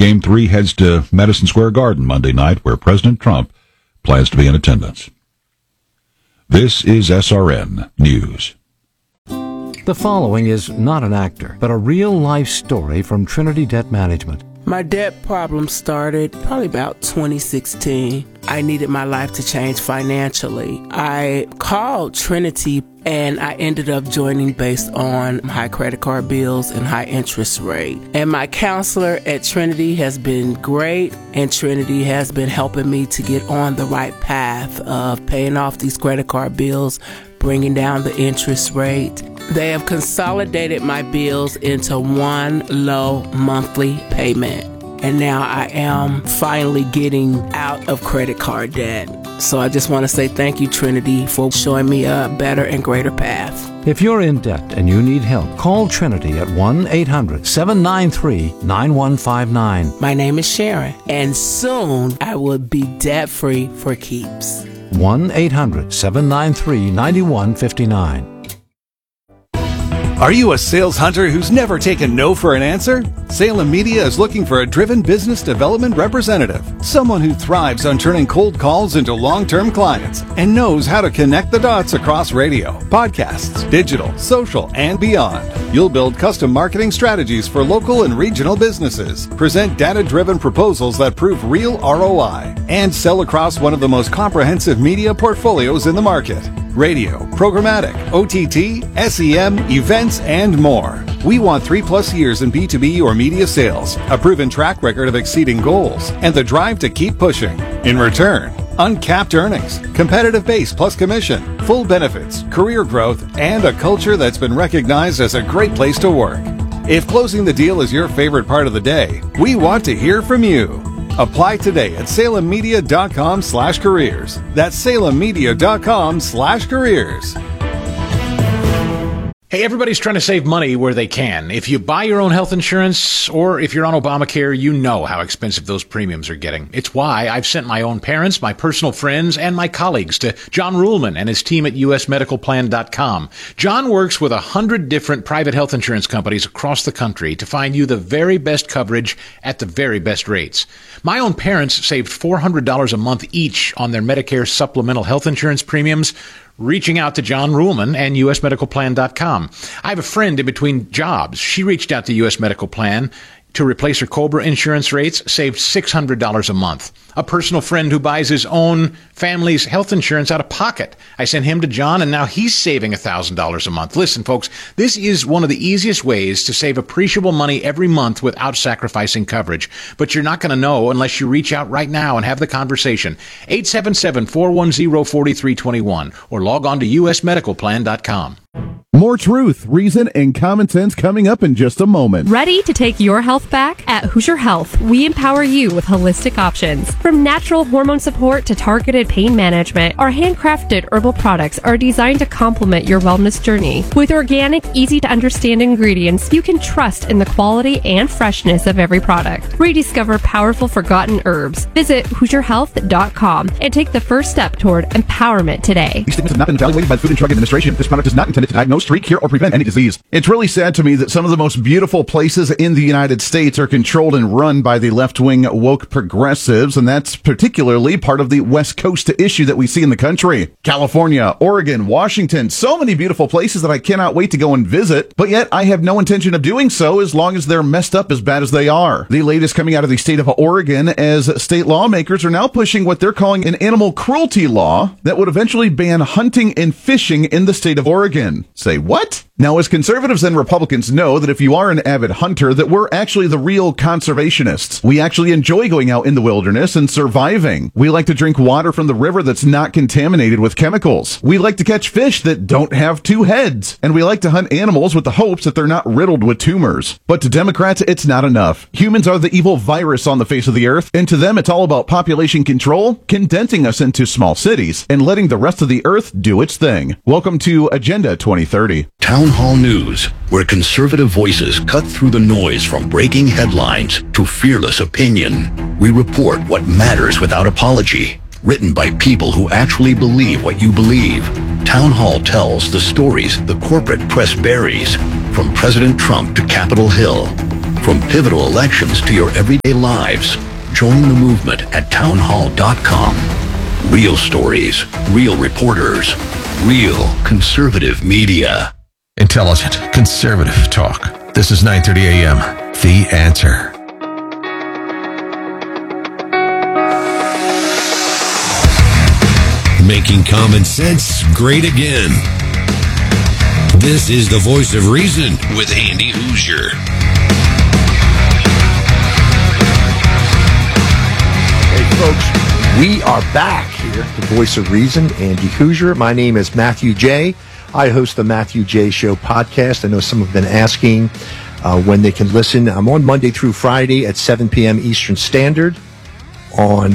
Game 3 heads to Madison Square Garden Monday night, where President Trump plans to be in attendance. This is SRN News. The following is not an actor, but a real-life story from Trinity Debt Management. My debt problem started probably about 2016. I needed my life to change financially. I called Trinity and I ended up joining based on high credit card bills and high interest rate. And my counselor at Trinity has been great, and Trinity has been helping me to get on the right path of paying off these credit card bills, bringing down the interest rate. They have consolidated my bills into one low monthly payment. And now I am finally getting out of credit card debt. So I just want to say thank you, Trinity, for showing me a better and greater path. If you're in debt and you need help, call Trinity at 1-800-793-9159. My name is Sharon, and soon I will be debt-free for keeps. 1-800-793-9159. Are you a sales hunter who's never taken no for an answer? Salem Media is looking for a driven business development representative, someone who thrives on turning cold calls into long-term clients and knows how to connect the dots across radio, podcasts, digital, social, and beyond. You'll build custom marketing strategies for local and regional businesses, present data-driven proposals that prove real ROI, and sell across one of the most comprehensive media portfolios in the market. Radio, programmatic, OTT, SEM, events, and more. We want 3+ years in B2B or media sales, a proven track record of exceeding goals, and the drive to keep pushing. In return, uncapped earnings, competitive base plus commission, full benefits, career growth, and a culture that's been recognized as a great place to work. If closing the deal is your favorite part of the day, we want to hear from you. Apply today at salemmedia.com/careers. That's salemmedia.com/careers. Hey, everybody's trying to save money where they can. If you buy your own health insurance or if you're on Obamacare, you know how expensive those premiums are getting. It's why I've sent my own parents, my personal friends, and my colleagues to John Ruhlman and his team at usmedicalplan.com. John works with 100 different private health insurance companies across the country to find you the very best coverage at the very best rates. My own parents saved $400 a month each on their Medicare supplemental health insurance premiums, reaching out to John Ruhlman and usmedicalplan.com. I have a friend in between jobs. She reached out to US Medical Plan to replace her COBRA insurance rates, saved $600 a month. A personal friend who buys his own family's health insurance out of pocket. I sent him to John, and now he's saving $1,000 a month. Listen, folks, this is one of the easiest ways to save appreciable money every month without sacrificing coverage. But you're not going to know unless you reach out right now and have the conversation. 877-410-4321 or log on to usmedicalplan.com. More truth, reason, and common sense coming up in just a moment. Ready to take your health back? At Hoosier Health, we empower you with holistic options. From natural hormone support to targeted pain management, our handcrafted herbal products are designed to complement your wellness journey. With organic, easy-to-understand ingredients, you can trust in the quality and freshness of every product. Rediscover powerful forgotten herbs. Visit HoosierHealth.com and take the first step toward empowerment today. These statements have not been evaluated by the Food and Drug Administration. This product is not intended to diagnose, treat, cure, or prevent any disease. It's really sad to me that some of the most beautiful places in the United States are controlled and run by the left-wing woke progressives, and that's particularly part of the West Coast issue that we see in the country. California, Oregon, Washington, so many beautiful places that I cannot wait to go and visit, but yet I have no intention of doing so as long as they're messed up as bad as they are. The latest coming out of the state of Oregon, as state lawmakers are now pushing what they're calling an animal cruelty law that would eventually ban hunting and fishing in the state of Oregon. Say what? Now, as conservatives and Republicans know that if you are an avid hunter, that we're actually the real conservationists. We actually enjoy going out in the wilderness and surviving. We like to drink water from the river that's not contaminated with chemicals. We like to catch fish that don't have two heads. And we like to hunt animals with the hopes that they're not riddled with tumors. But to Democrats, it's not enough. Humans are the evil virus on the face of the earth, and to them it's all about population control, condensing us into small cities, and letting the rest of the earth do its thing. Welcome to Agenda 2030. Town Hall News, where conservative voices cut through the noise from breaking headlines to fearless opinion. We report what matters without apology. Written by people who actually believe what you believe. Town Hall tells the stories the corporate press buries, from President Trump to Capitol Hill. From pivotal elections to your everyday lives, join the movement at townhall.com. Real stories, real reporters, real conservative media. Intelligent, conservative talk. This is 9:30 a.m. The Answer. Making common sense great again. This is the Voice of Reason with Andy Hoosier. Hey, folks, we are back here, the Voice of Reason, Andy Hoosier. My name is Matthew J. I host the Matthew J. Show podcast. I know some have been asking when they can listen. I'm on Monday through Friday at 7 p.m. Eastern Standard on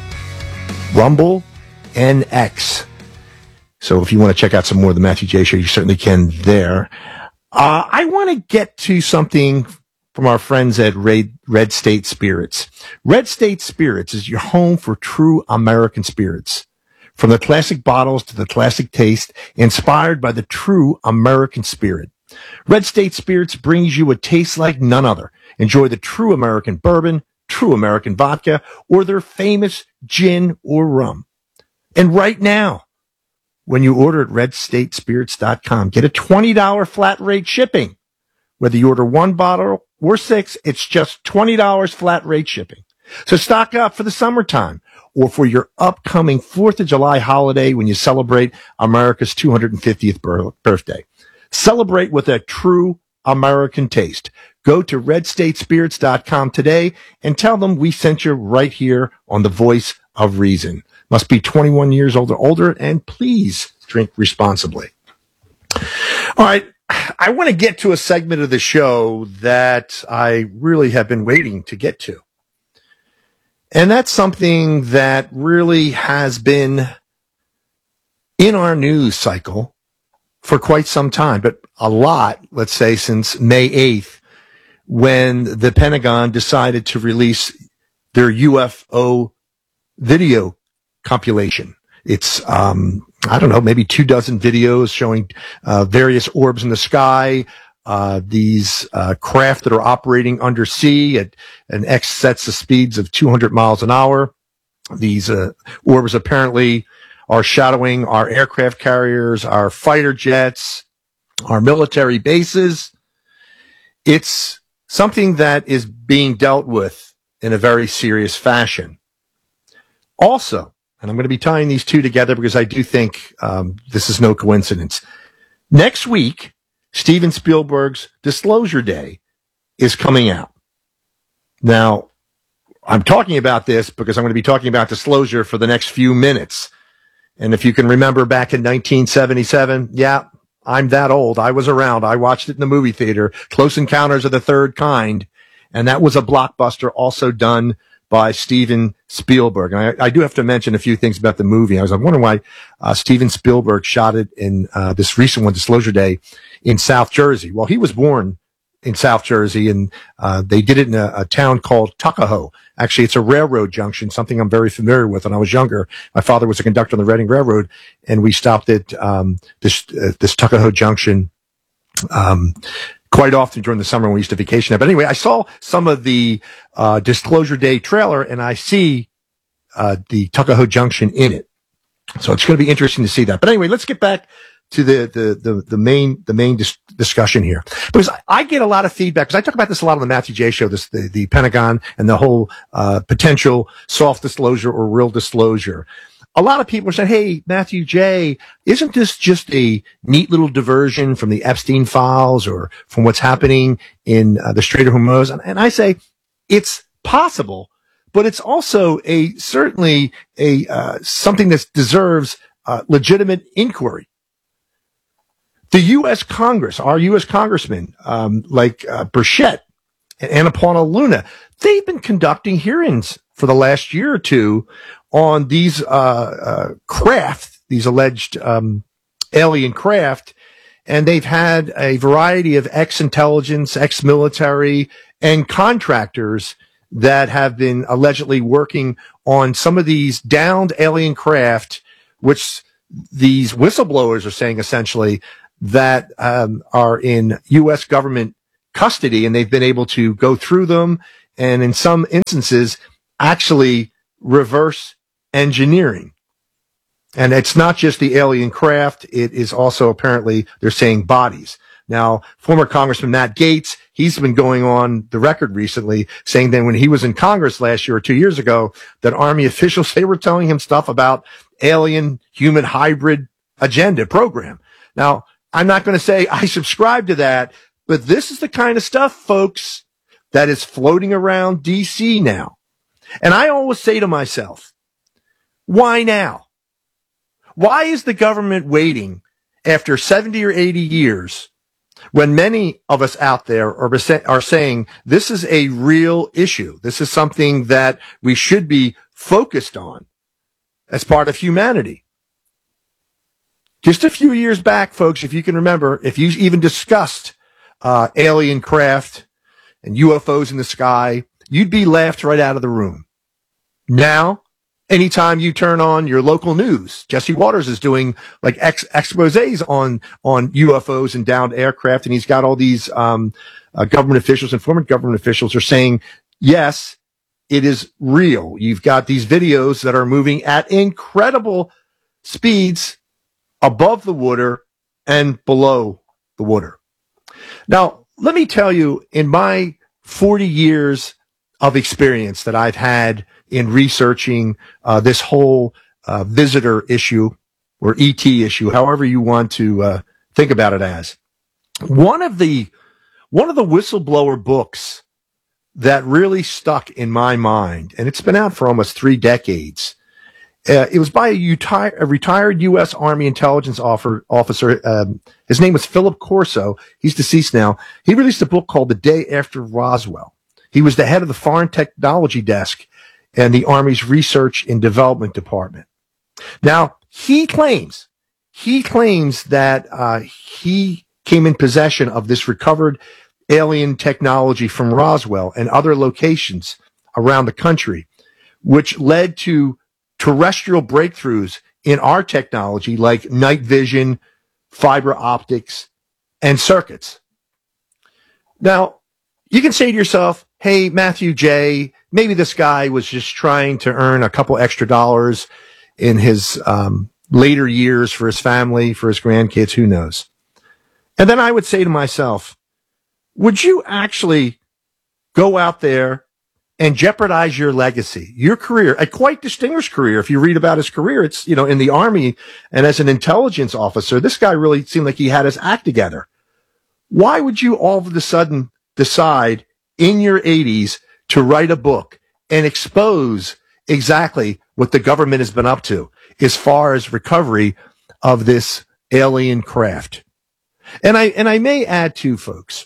Rumble and X. So if you want to check out some more of the Matthew J. Show, you certainly can there. I want to get to something from our friends at Red State Spirits. Red State Spirits is your home for true American spirits. From the classic bottles to the classic taste, inspired by the true American spirit. Red State Spirits brings you a taste like none other. Enjoy the true American bourbon, true American vodka, or their famous gin or rum. And right now, when you order at redstatespirits.com, get a $20 flat rate shipping. Whether you order one bottle or 6, it's just $20 flat rate shipping. So stock up for the summertime or for your upcoming 4th of July holiday when you celebrate America's 250th birthday. Celebrate with a true American taste. Go to redstatespirits.com today and tell them we sent you right here on the Voice of Reason. Must be 21 years old or older, and please drink responsibly. All right. I want to get to a segment of the show that I really have been waiting to get to. And that's something that really has been in our news cycle for quite some time, but a lot, let's say, since May 8th, when the Pentagon decided to release their UFO video compilation. It's, I don't know, maybe 24 videos showing various orbs in the sky, these craft that are operating undersea at an excess of speeds of 200 miles an hour. These orbs apparently are shadowing our aircraft carriers, our fighter jets, our military bases. It's something that is being dealt with in a very serious fashion. Also, and I'm going to be tying these two together because I do think this is no coincidence. Next week, Steven Spielberg's Disclosure Day is coming out. Now, I'm talking about this because I'm going to be talking about disclosure for the next few minutes. And if you can remember back in 1977, yeah, I'm that old. I was around. I watched it in the movie theater, Close Encounters of the Third Kind. And that was a blockbuster also done by Steven Spielberg. And I do have to mention a few things about the movie. I was wondering why Steven Spielberg shot it in this recent one, Disclosure Day, in South Jersey. Well, he was born in South Jersey, and they did it in a town called Tuckahoe. Actually, it's a railroad junction, something I'm very familiar with. When I was younger, my father was a conductor on the Reading Railroad, and we stopped at this Tuckahoe junction quite often during the summer when we used to vacation there. But anyway, I saw some of the Disclosure Day trailer, and I see the Tuckahoe Junction in it. So it's going to be interesting to see that. But anyway, let's get back to the main discussion here, because I get a lot of feedback, because I talk about this a lot on the Matthew J. Show, the Pentagon and the whole potential soft disclosure or real disclosure. A lot of people are saying, hey, Matthew J., isn't this just a neat little diversion from the Epstein files or from what's happening in the Strait of Hormuz? And I say it's possible, but it's also certainly something that deserves legitimate inquiry. The U.S. Congress, our U.S. congressmen, like Burchett and Annapurna Luna, they've been conducting hearings for the last year or two on these craft, these alleged alien craft, and they've had a variety of ex-intelligence, ex-military, and contractors that have been allegedly working on some of these downed alien craft, which these whistleblowers are saying essentially that are in U.S. government custody, and they've been able to go through them and in some instances actually reverse engineering. And it's not just the alien craft, it is also apparently, they're saying, bodies. Now, former Congressman Matt Gaetz, he's been going on the record recently saying that when he was in Congress last year or 2 years ago, that Army officials, they were telling him stuff about alien human hybrid agenda program. Now, I'm not going to say I subscribe to that, but this is the kind of stuff, folks, that is floating around DC now. And I always say to myself, why now? Why is the government waiting after 70 or 80 years when many of us out there are saying this is a real issue? This is something that we should be focused on as part of humanity. Just a few years back, folks, if you can remember, if you even discussed alien craft and UFOs in the sky, you'd be laughed right out of the room. Now, anytime you turn on your local news, Jesse Waters is doing like exposés on UFOs and downed aircraft, and he's got all these government officials and former government officials are saying, yes, it is real. You've got these videos that are moving at incredible speeds above the water and below the water. Now, let me tell you, in my 40 years of experience that I've had in researching this whole visitor issue or ET issue, however you want to think about it as, one of the whistleblower books that really stuck in my mind, and it's been out for almost 3 decades. It was by a retired U.S. Army intelligence officer. His name was Philip Corso. He's deceased now. He released a book called The Day After Roswell. He was the head of the Foreign Technology Desk and the Army's Research and Development Department. Now, he claims that he came in possession of this recovered alien technology from Roswell and other locations around the country, which led to terrestrial breakthroughs in our technology like night vision, fiber optics, and circuits. Now, you can say to yourself, hey, Matthew J., maybe this guy was just trying to earn a couple extra dollars in his later years for his family, for his grandkids, who knows? And then I would say to myself, would you actually go out there and jeopardize your legacy, your career, a quite distinguished career? If you read about his career, it's, in the Army and as an intelligence officer, this guy really seemed like he had his act together. Why would you all of a sudden decide in your 80s to write a book and expose exactly what the government has been up to as far as recovery of this alien craft? And I may add too, folks,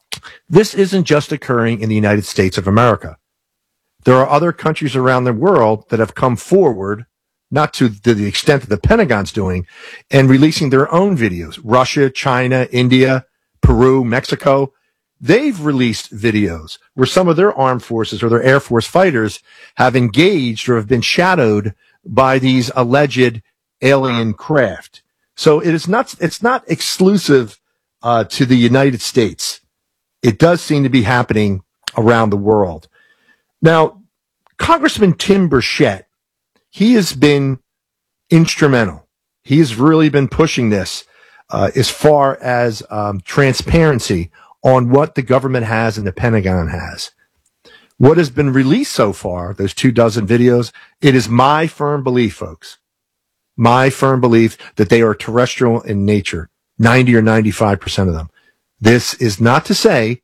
this isn't just occurring in the United States of America. There are other countries around the world that have come forward, not to the extent that the Pentagon's doing, and releasing their own videos. Russia, China, India, Peru, Mexico. They've released videos where some of their armed forces or their Air Force fighters have engaged or have been shadowed by these alleged alien craft. So it's not exclusive to the United States. It does seem to be happening around the world. Now, Congressman Tim Burchett, he has been instrumental. He has really been pushing this as far as transparency on what the government has and the Pentagon has. What has been released so far, those 24 videos, it is my firm belief, folks, my firm belief that they are terrestrial in nature, 90 or 95% of them. This is not to say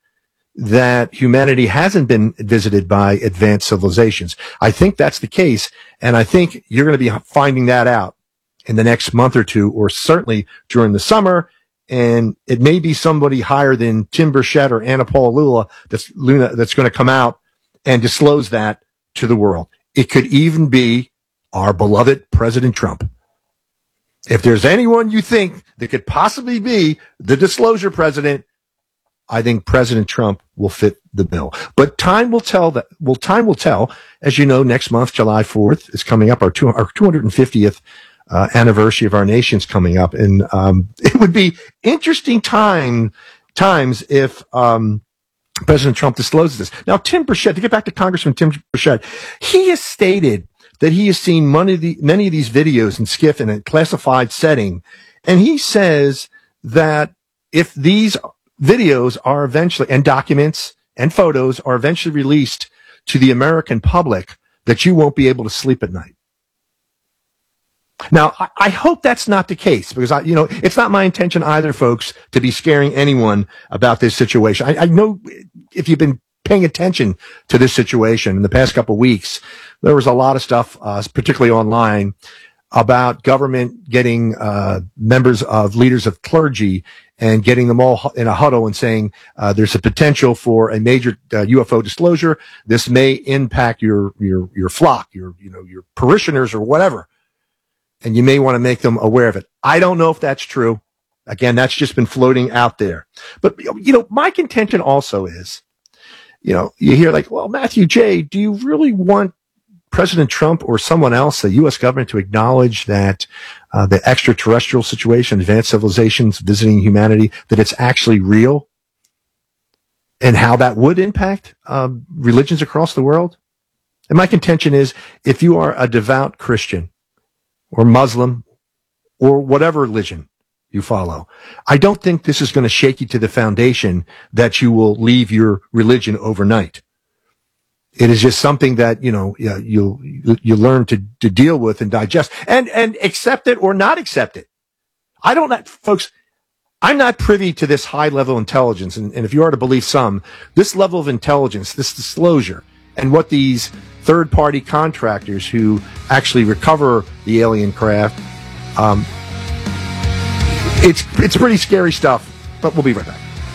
that humanity hasn't been visited by advanced civilizations. I think that's the case, and I think you're going to be finding that out in the next month or two, or certainly during the summer, and it may be somebody higher than Tim Burchett or Anna Paula Luna that's going to come out and disclose that to the world. It could even be our beloved President Trump. If there's anyone you think that could possibly be the disclosure president, I think President Trump will fit the bill. But time will tell. Time will tell. As you know, next month, July 4th, is coming up. Our 250th anniversary of our nation's coming up, and it would be interesting times if President Trump discloses this. Now, Tim Burchett, to get back to Congressman Tim Burchett, he has stated that he has seen many of these videos in SCIF in a classified setting. And he says that if these videos are eventually, and documents and photos are eventually released to the American public, that you won't be able to sleep at night. Now, I hope that's not the case, because it's not my intention either, folks, to be scaring anyone about this situation. I know if you've been paying attention to this situation in the past couple of weeks, there was a lot of stuff, particularly online, about government getting members of leaders of clergy and getting them all in a huddle and saying there's a potential for a major UFO disclosure. This may impact your flock, your parishioners or whatever, and you may want to make them aware of it. I don't know if that's true. Again, that's just been floating out there. But my contention also is, you hear like, well, Matthew J., do you really want President Trump or someone else, the U.S. government, to acknowledge that the extraterrestrial situation, advanced civilizations visiting humanity, that it's actually real, and how that would impact religions across the world? And my contention is, if you are a devout Christian or Muslim or whatever religion you follow, I don't think this is going to shake you to the foundation that you will leave your religion overnight. It is just something that, you learn to deal with and digest and accept it or not accept it. Folks, I'm not privy to this high level intelligence. And if you are to believe some, this level of intelligence, this disclosure, and what these third party contractors who actually recover the alien craft, it's pretty scary stuff, but we'll be right back.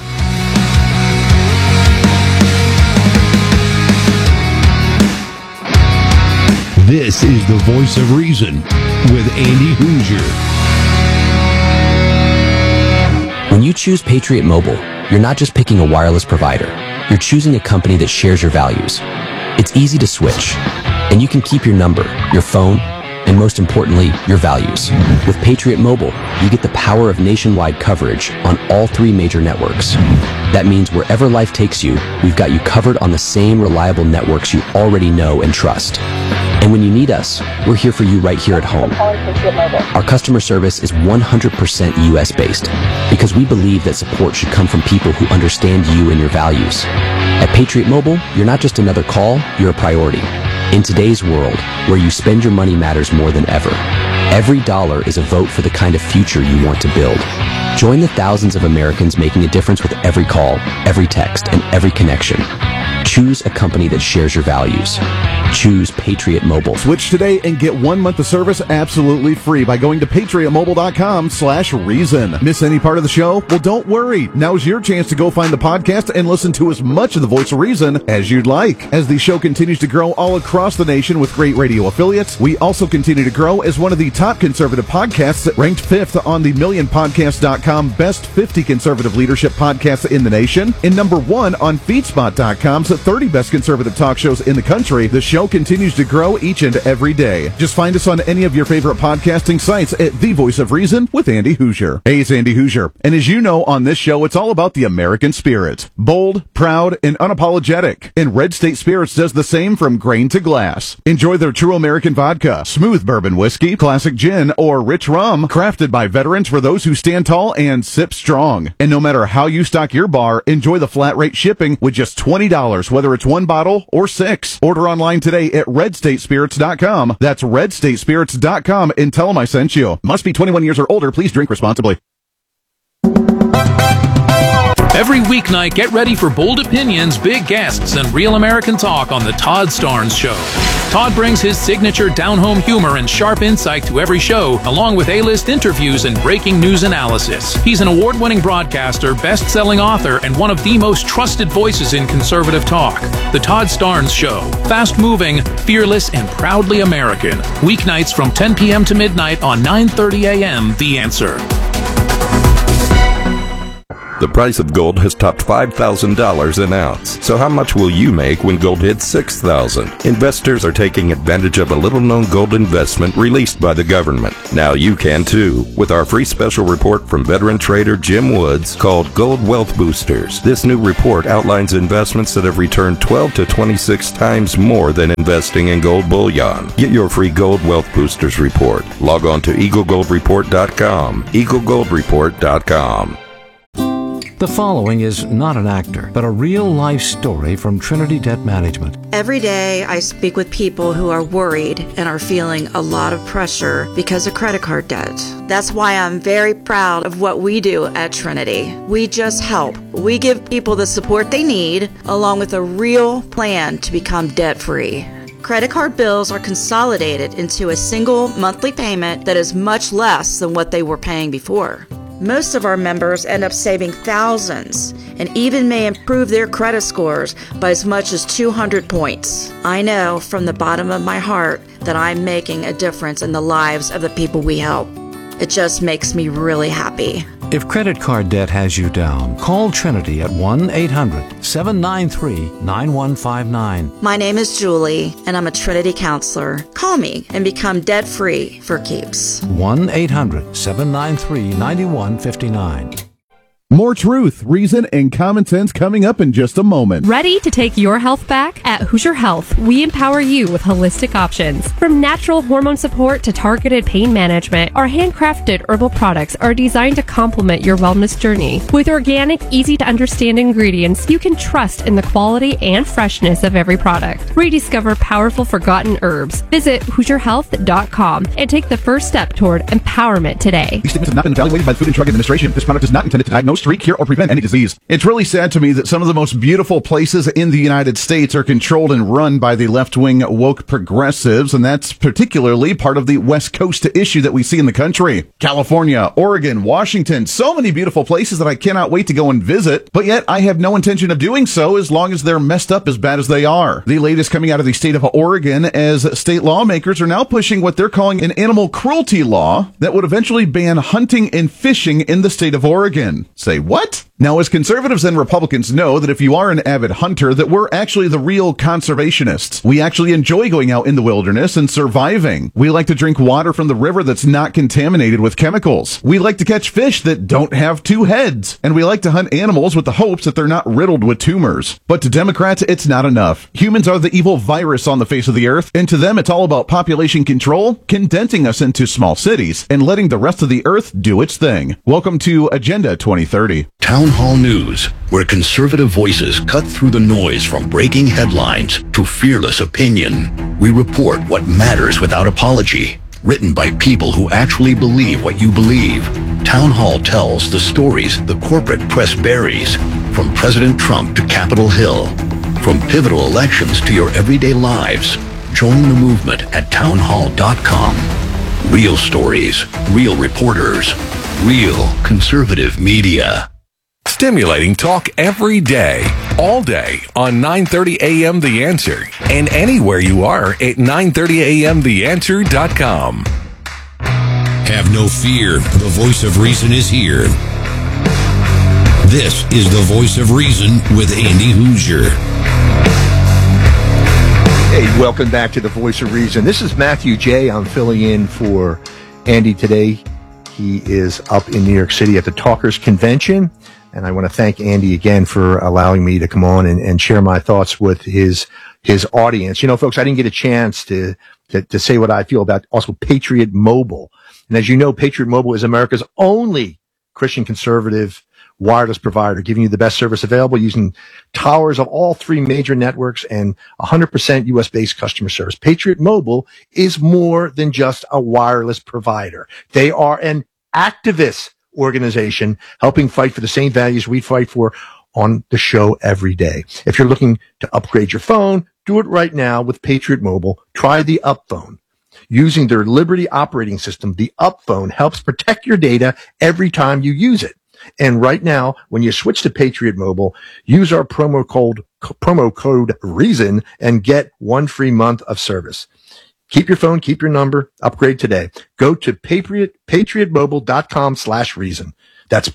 This is the Voice of Reason with Andy Hoosier. When you choose Patriot Mobile, you're not just picking a wireless provider. You're choosing a company that shares your values. It's easy to switch, and you can keep your number, your phone, and most importantly, your values. With Patriot Mobile, you get the power of nationwide coverage on all 3 major networks. That means wherever life takes you, we've got you covered on the same reliable networks you already know and trust. And when you need us, we're here for you right here at home. Our customer service is 100% US based because we believe that support should come from people who understand you and your values. At Patriot Mobile, you're not just another call, you're a priority. In today's world, where you spend your money matters more than ever, every dollar is a vote for the kind of future you want to build. Join the thousands of Americans making a difference with every call, every text, and every connection. Choose a company that shares your values. Choose Patriot Mobile. Switch today and get 1 month of service absolutely free by going to patriotmobile.com/reason. Miss any part of the show? Well, don't worry. Now's your chance to go find the podcast and listen to as much of the Voice of Reason as you'd like. As the show continues to grow all across the nation with great radio affiliates, we also continue to grow as one of the top conservative podcasts, ranked 5th on the MillionPodcast.com Best 50 Conservative Leadership Podcasts in the nation, and number 1 on FeedSpot.com's 30 Best Conservative Talk Shows in the country. The show continues to grow each and every day. Just find us on any of your favorite podcasting sites at The Voice of Reason with Andy Hoosier. Hey, it's Andy Hoosier. And as you know, on this show, it's all about the American spirit. Bold, proud, and unapologetic. And Red State Spirits does the same from grain to glass. Enjoy their true American vodka, smooth bourbon whiskey, classic gin, or rich rum, crafted by veterans for those who stand tall and sip strong. And no matter how you stock your bar, enjoy the flat rate shipping with just $20, whether it's 1 bottle or 6. Order online today at redstatespirits.com. That's redstatespirits.com and tell them I sent you. Must be 21 years or older. Please drink responsibly. Every weeknight, get ready for bold opinions, big guests, and real American talk on The Todd Starnes Show. Todd brings his signature down-home humor and sharp insight to every show, along with A-list interviews and breaking news analysis. He's an award-winning broadcaster, best-selling author, and one of the most trusted voices in conservative talk. The Todd Starnes Show. Fast-moving, fearless, and proudly American. Weeknights from 10 p.m. to midnight on 9:30 a.m. The Answer. The price of gold has topped $5,000 an ounce. So how much will you make when gold hits $6,000? Investors are taking advantage of a little-known gold investment released by the government. Now you can too, with our free special report from veteran trader Jim Woods called Gold Wealth Boosters. This new report outlines investments that have returned 12 to 26 times more than investing in gold bullion. Get your free Gold Wealth Boosters report. Log on to EagleGoldReport.com. EagleGoldReport.com. The following is not an actor, but a real-life story from Trinity Debt Management. Every day I speak with people who are worried and are feeling a lot of pressure because of credit card debt. That's why I'm very proud of what we do at Trinity. We just help. We give people the support they need, along with a real plan to become debt-free. Credit card bills are consolidated into a single monthly payment that is much less than what they were paying before. Most of our members end up saving thousands and even may improve their credit scores by as much as 200 points. I know from the bottom of my heart that I'm making a difference in the lives of the people we help. It just makes me really happy. If credit card debt has you down, call Trinity at 1-800-793-9159. My name is Julie, and I'm a Trinity counselor. Call me and become debt-free for keeps. 1-800-793-9159. More truth, reason, and common sense coming up in just a moment. Ready to take your health back? At Hoosier Health, we empower you with holistic options. From natural hormone support to targeted pain management, our handcrafted herbal products are designed to complement your wellness journey. With organic, easy-to-understand ingredients, you can trust in the quality and freshness of every product. Rediscover powerful forgotten herbs. Visit HoosierHealth.com and take the first step toward empowerment today. These statements have not been evaluated by the Food and Drug Administration. This product is not intended to diagnose, treat, cure, or prevent any disease. It's really sad to me that some of the most beautiful places in the United States are controlled and run by the left-wing woke progressives, and that's particularly part of the West Coast issue that we see in the country. California, Oregon, Washington, so many beautiful places that I cannot wait to go and visit, but yet I have no intention of doing so as long as they're messed up as bad as they are. The latest coming out of the state of Oregon, as state lawmakers are now pushing what they're calling an animal cruelty law that would eventually ban hunting and fishing in the state of Oregon. Say what? Now, as conservatives and Republicans know that if you are an avid hunter, that we're actually the real conservationists. We actually enjoy going out in the wilderness and surviving. We like to drink water from the river that's not contaminated with chemicals. We like to catch fish that don't have two heads. And we like to hunt animals with the hopes that they're not riddled with tumors. But to Democrats, it's not enough. Humans are the evil virus on the face of the earth, and to them, it's all about population control, condensing us into small cities, and letting the rest of the earth do its thing. Welcome to Agenda 2030. Town Hall News, where conservative voices cut through the noise from breaking headlines to fearless opinion. We report what matters without apology. Written by people who actually believe what you believe. Town Hall tells the stories the corporate press buries, from President Trump to Capitol Hill, from pivotal elections to your everyday lives. Join the movement at townhall.com. Real stories, real reporters, real conservative media. Stimulating talk every day, all day on 9:30 a.m. The Answer, and anywhere you are at 930amtheanswer.com. Have no fear. The voice of reason is here. This is the voice of reason with Andy Hoosier. Hey, welcome back to the Voice of Reason. This is Matthew J. I'm filling in for Andy today. He is up in New York City at the Talkers Convention. And I want to thank Andy again for allowing me to come on and share my thoughts with his audience. You know, folks, I didn't get a chance to say what I feel about also Patriot Mobile. And as you know, Patriot Mobile is America's only Christian conservative wireless provider, giving you the best service available using towers of all three major networks and 100% US-based customer service. Patriot Mobile is more than just a wireless provider. They are an activist organization helping fight for the same values we fight for on the show every day. If you're looking to upgrade your phone, do it right now with Patriot Mobile. Try the UpPhone. Using their Liberty operating system, the UpPhone helps protect your data every time you use it. And right now, when you switch to Patriot Mobile, use our promo code REASON and get 1 free month of service. Keep your phone, keep your number, upgrade today. Go to patriotmobile.com/reason. That's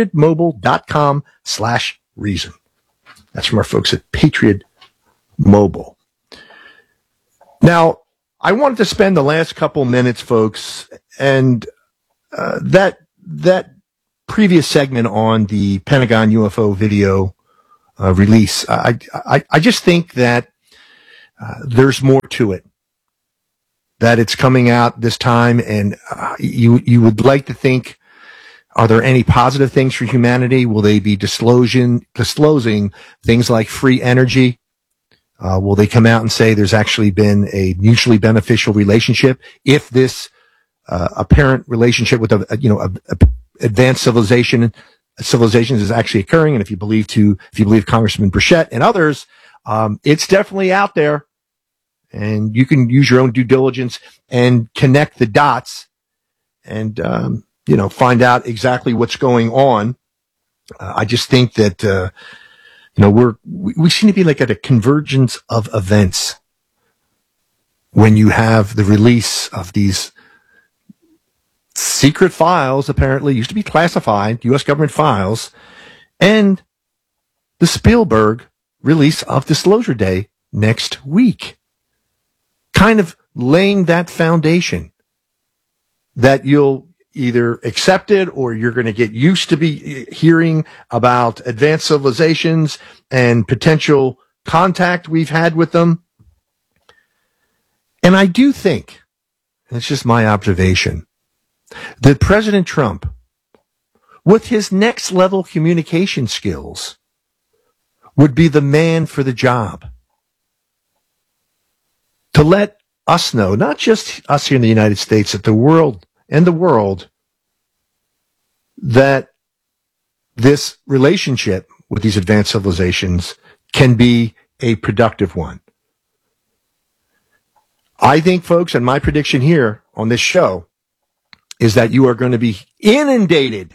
patriotmobile.com/reason. That's from our folks at Patriot Mobile. Now, I wanted to spend the last couple minutes, folks, and that previous segment on the Pentagon UFO video release. I just think that there's more to it. That it's coming out this time, and you would like to think, are there any positive things for humanity? Will they be disclosing things like free energy? Will they come out and say there's actually been a mutually beneficial relationship if this apparent relationship with advanced civilizations is actually occurring? And if you believe Congressman Burchett and others, it's definitely out there, and you can use your own due diligence and connect the dots and find out exactly what's going on. I just think that we seem to be like at a convergence of events when you have the release of these secret files, apparently used to be classified U.S. government files, and the Spielberg release of Disclosure Day next week, kind of laying that foundation that you'll either accept it or you're going to get used to be hearing about advanced civilizations and potential contact we've had with them. And I do think, and it's just my observation, that President Trump, with his next level communication skills, would be the man for the job. To let us know, not just us here in the United States, that the world, that this relationship with these advanced civilizations can be a productive one. I think, folks, and my prediction here on this show is that you are going to be inundated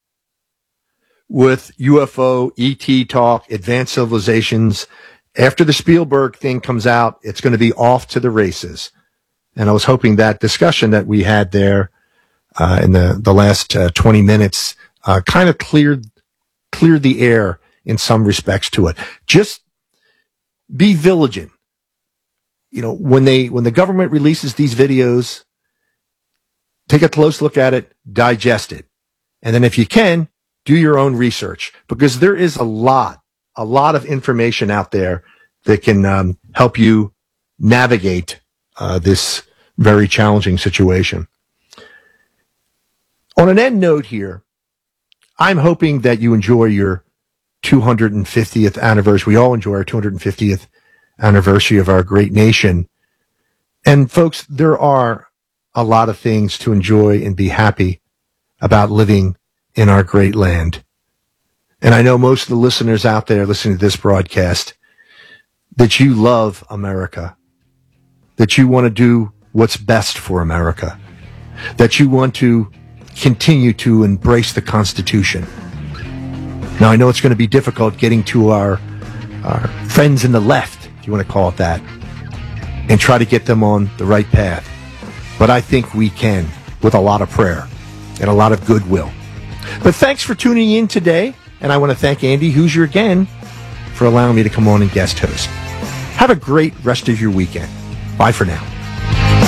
with UFO, ET talk, advanced civilizations. After the Spielberg thing comes out, it's going to be off to the races. And I was hoping that discussion that we had there in the last 20 minutes kind of cleared the air in some respects to it. Just be vigilant. When the government releases these videos, take a close look at it, digest it. And then if you can, do your own research, because there is a lot of information out there that can help you navigate this very challenging situation. On an end note here, I'm hoping that you enjoy your 250th anniversary. We all enjoy our 250th anniversary of our great nation. And folks, there are a lot of things to enjoy and be happy about living in our great land. And I know most of the listeners out there listening to this broadcast, that you love America, that you want to do what's best for America, that you want to continue to embrace the Constitution. Now, I know it's going to be difficult getting to our friends in the left, if you want to call it that, and try to get them on the right path. But I think we can, with a lot of prayer and a lot of goodwill. But thanks for tuning in today, and I want to thank Andy Hoosier again for allowing me to come on and guest host. Have a great rest of your weekend. Bye for now.